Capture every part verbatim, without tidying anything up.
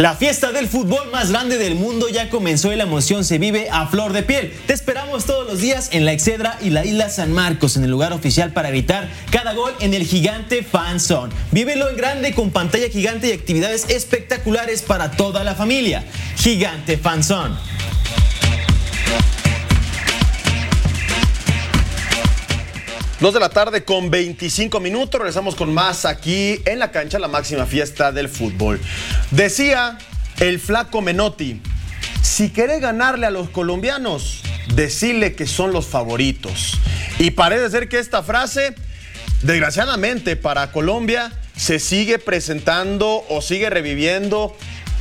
La fiesta del fútbol más grande del mundo ya comenzó y la emoción se vive a flor de piel. Te esperamos todos los días en la Excedra y la Isla San Marcos, en el lugar oficial para gritar cada gol en el Gigante Fan Zone. Vívelo en grande con pantalla gigante y actividades espectaculares para toda la familia. Gigante Fan Zone. Dos de la tarde con veinticinco minutos, regresamos con más aquí en la cancha, la máxima fiesta del fútbol. Decía el flaco Menotti, si querés ganarle a los colombianos, decirle que son los favoritos. Y parece ser que esta frase, desgraciadamente para Colombia, se sigue presentando o sigue reviviendo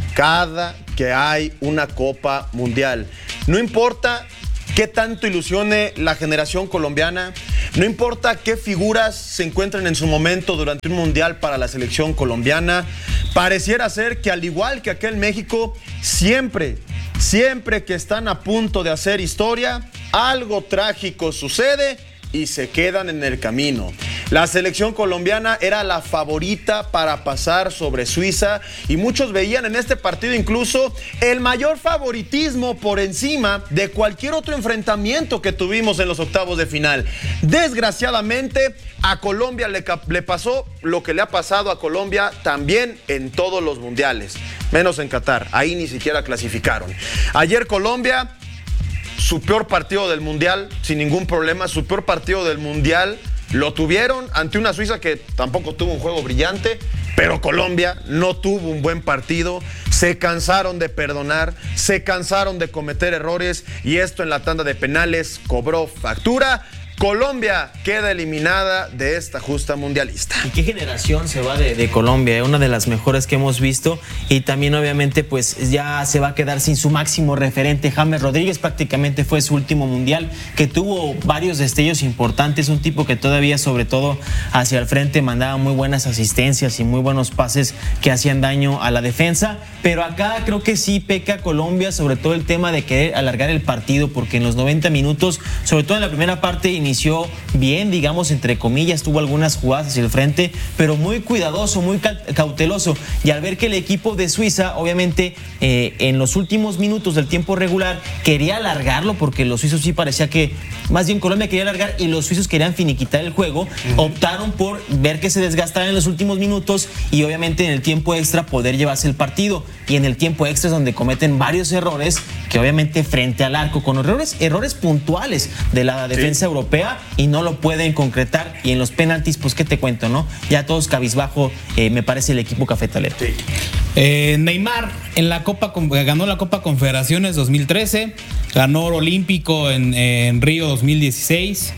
cada que hay una Copa Mundial. No importa qué tanto ilusione la generación colombiana, no importa qué figuras se encuentren en su momento durante un mundial para la selección colombiana, pareciera ser que al igual que aquel México, siempre, siempre que están a punto de hacer historia, algo trágico sucede y se quedan en el camino. La selección colombiana era la favorita para pasar sobre Suiza y muchos veían en este partido incluso el mayor favoritismo por encima de cualquier otro enfrentamiento que tuvimos en los octavos de final. Desgraciadamente, a Colombia le, le pasó lo que le ha pasado a Colombia también en todos los mundiales, menos en Qatar. Ahí ni siquiera clasificaron. Ayer Colombia, su peor partido del mundial, sin ningún problema, su peor partido del mundial lo tuvieron ante una Suiza que tampoco tuvo un juego brillante, pero Colombia no tuvo un buen partido, se cansaron de perdonar, se cansaron de cometer errores y esto en la tanda de penales cobró factura. Colombia queda eliminada de esta justa mundialista. ¿Y qué generación se va de, de Colombia? Una de las mejores que hemos visto y también obviamente pues ya se va a quedar sin su máximo referente. James Rodríguez prácticamente fue su último mundial, que tuvo varios destellos importantes, un tipo que todavía sobre todo hacia el frente mandaba muy buenas asistencias y muy buenos pases que hacían daño a la defensa, pero acá creo que sí peca Colombia, sobre todo el tema de querer alargar el partido, porque en los noventa minutos, sobre todo en la primera parte, inició bien, digamos, entre comillas, tuvo algunas jugadas hacia el frente, pero muy cuidadoso, muy cauteloso. Y al ver que el equipo de Suiza, obviamente, eh, en los últimos minutos del tiempo regular, quería alargarlo, porque los suizos sí parecía que, más bien Colombia quería alargar y los suizos querían finiquitar el juego, uh-huh. Optaron por ver que se desgastara en los últimos minutos y obviamente en el tiempo extra poder llevarse el partido. Y en el tiempo extra es donde cometen varios errores, que obviamente frente al arco, con errores, errores puntuales de la defensa sí. europea, y no lo pueden concretar. Y en los penaltis, pues qué te cuento, ¿no? Ya todos cabizbajo, eh, me parece, el equipo cafetalero. Sí. Eh, Neymar en la Copa ganó la Copa Confederaciones dos mil trece, ganó oro olímpico en, en Río dos mil dieciséis.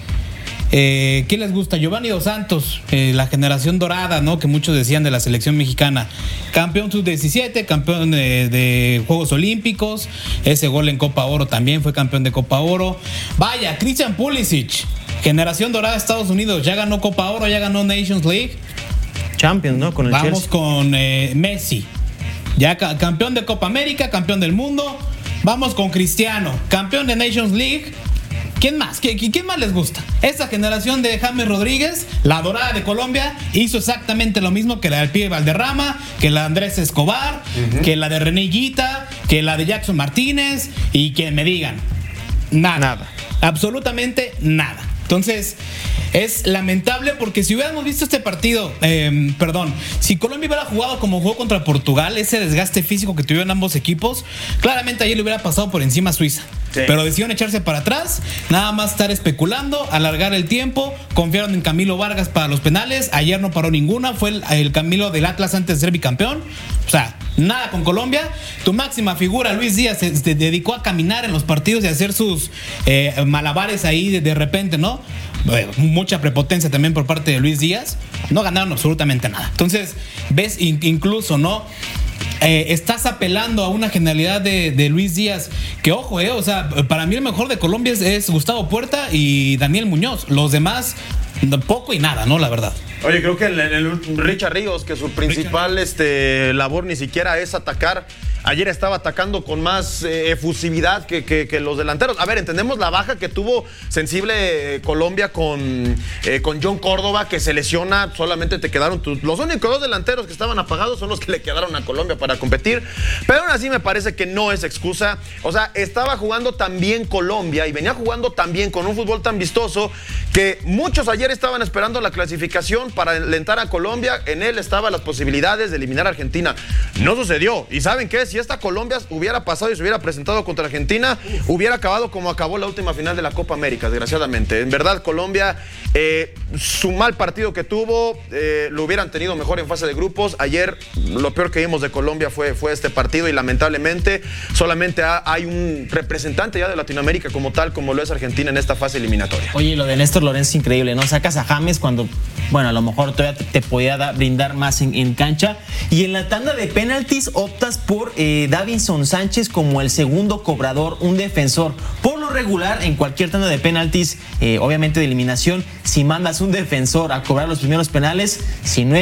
Eh, ¿Qué les gusta? Giovanni Dos Santos, eh, la generación dorada, ¿no? Que muchos decían de la selección mexicana. Campeón sub diecisiete, campeón de, de Juegos Olímpicos. Ese gol en Copa Oro también fue campeón de Copa Oro. Vaya, Christian Pulisic, generación dorada de Estados Unidos, ya ganó Copa Oro, ya ganó Nations League. Champions, ¿no? Con el Vamos Chelsea. con eh, Messi, ya ca- campeón de Copa América, campeón del mundo. Vamos con Cristiano, campeón de Nations League. ¿Quién más? ¿Quién más les gusta? Esta generación de James Rodríguez, la dorada de Colombia, hizo exactamente lo mismo que la del Pibe Valderrama, que la de Andrés Escobar, uh-huh. que la de René Higuita, que la de Jackson Martínez, y que me digan nada, nada. Absolutamente nada. Entonces, es lamentable porque si hubiéramos visto este partido, eh, perdón, si Colombia hubiera jugado como jugó contra Portugal, ese desgaste físico que tuvieron ambos equipos, claramente ayer le hubiera pasado por encima a Suiza. Sí. Pero decidieron echarse para atrás, nada más estar especulando, alargar el tiempo, confiaron en Camilo Vargas para los penales, ayer no paró ninguna, fue el, el Camilo del Atlas antes de ser bicampeón. O sea, nada con Colombia. Tu máxima figura, Luis Díaz, se, se dedicó a caminar en los partidos y a hacer sus eh, malabares ahí de, de repente, ¿no? Eh, mucha prepotencia también por parte de Luis Díaz. No ganaron absolutamente nada. Entonces, ves in, incluso, ¿no? Eh, estás apelando a una genialidad de, de Luis Díaz, que ojo, eh, o sea, para mí el mejor de Colombia es, es Gustavo Puerta y Daniel Muñoz. Los demás, poco y nada, ¿no? La verdad. Oye, creo que el, el Richard Ríos, que su principal este, labor ni siquiera es atacar, ayer estaba atacando con más eh, efusividad que, que, que los delanteros. A ver, entendemos la baja que tuvo sensible eh, Colombia con, eh, con John Córdoba, que se lesiona, solamente te quedaron tus, los únicos dos delanteros que estaban apagados son los que le quedaron a Colombia para competir, pero aún así me parece que no es excusa. O sea, estaba jugando tan bien Colombia y venía jugando tan bien con un fútbol tan vistoso que muchos ayer estaban esperando la clasificación para alentar a Colombia. En él estaban las posibilidades de eliminar a Argentina. No sucedió. ¿Y saben qué? Si esta Colombia hubiera pasado y se hubiera presentado contra Argentina, hubiera acabado como acabó la última final de la Copa América, desgraciadamente. En verdad, Colombia, eh, su mal partido que tuvo, eh, lo hubieran tenido mejor en fase de grupos. Ayer, lo peor que vimos de Colombia fue, fue este partido y lamentablemente solamente ha, hay un representante ya de Latinoamérica como tal, como lo es Argentina en esta fase eliminatoria. Oye, lo de Néstor Lorenzo es increíble, ¿no? Sacas a James cuando, bueno, a lo mejor todavía te, te podía da, brindar más en, en cancha, y en la tanda de penaltis optas por eh, Davinson Sánchez como el segundo cobrador, un defensor. Por lo regular, en cualquier tanda de penaltis, eh, obviamente de eliminación, si mandas un defensor a cobrar los primeros penales, si no es